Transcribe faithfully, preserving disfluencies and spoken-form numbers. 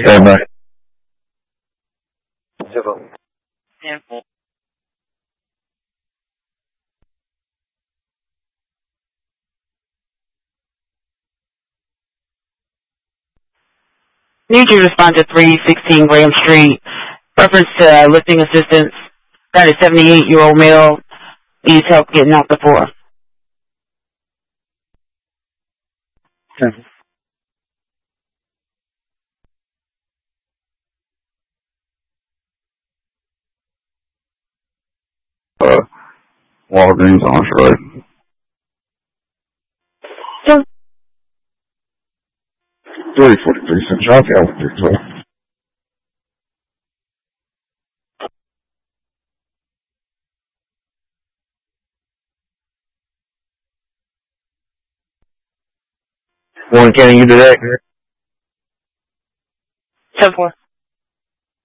Stand by. Zero. Need you to respond to three sixteen Graham Street. Reference to uh, lifting assistance. Got a seventy-eight-year-old male. Needs help getting off the floor. Okay. Uh, Walgreens on the road. So, three forty-three Central California. Warren County, you direct. ten four.